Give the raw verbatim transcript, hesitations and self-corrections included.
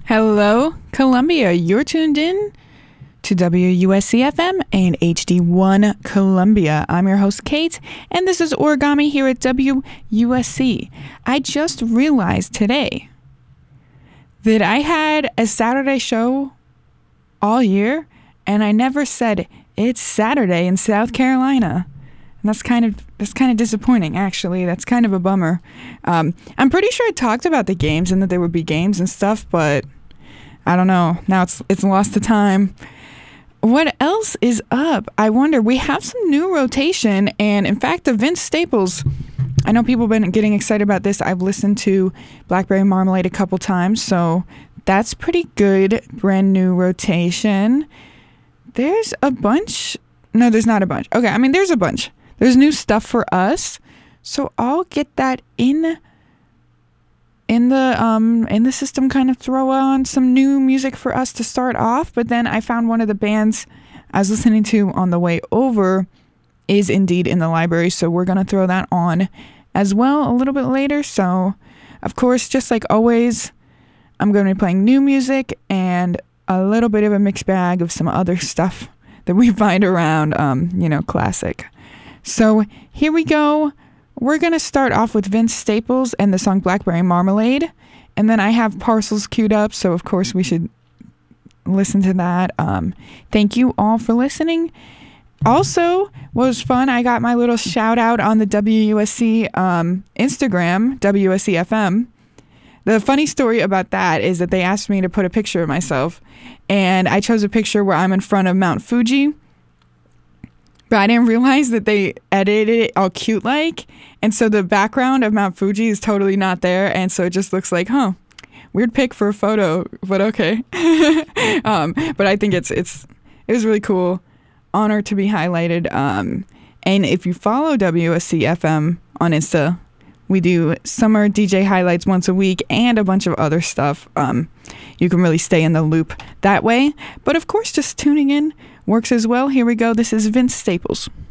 Hello, Columbia. You're tuned in to W U S C F M and H D one Columbia. I'm your host, Kate, and this is Origami here at W U S C. I just realized today that I had a Saturday show all year, and I never said it's Saturday in South Carolina. And that's kind of that's kind of disappointing, actually. That's kind of a bummer. Um, I'm pretty sure I talked about the games and that there would be games and stuff, but I don't know. Now it's it's lost to time. What else is up? I wonder. We have some new rotation, and in fact, the Vince Staples. I know people have been getting excited about this. I've listened to Blackberry Marmalade a couple times, so that's pretty good. Brand new rotation. There's a bunch. No, there's not a bunch. Okay, I mean, there's a bunch. There's new stuff for us, so I'll get that in in the um in the system. Kind of throw on some new music for us to start off. But then I found one of the bands I was listening to on the way over is indeed in the library, so we're gonna throw that on as well a little bit later. So, of course, just like always, I'm gonna be playing new music and a little bit of a mixed bag of some other stuff that we find around, um, you know, classic. So here we go. We're going to start off with Vince Staples and the song Blackberry Marmalade. And then I have Parcels queued up, so of course we should listen to that. Um, thank you all for listening. Also, what was fun, I got my little shout out on the W U S C um, Instagram, W U S C F M. The funny story about that is that they asked me to put a picture of myself, and I chose a picture where I'm in front of Mount Fuji. But I didn't realize that they edited it all cute like, and so the background of Mount Fuji is totally not there, and so it just looks like, huh, weird pic for a photo, but okay. um, but I think it's it's it was really cool, honored to be highlighted. Um, and if you follow W U S C F M on Insta, we do summer D J highlights once a week and a bunch of other stuff. Um, you can really stay in the loop that way. But of course, just tuning in works as well. Here we go. This is Vince Staples.